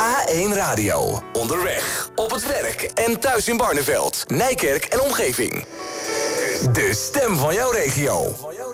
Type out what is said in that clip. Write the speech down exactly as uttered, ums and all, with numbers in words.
A één Radio. Onderweg, op het werk en thuis in Barneveld, Nijkerk en omgeving. De stem van jouw regio.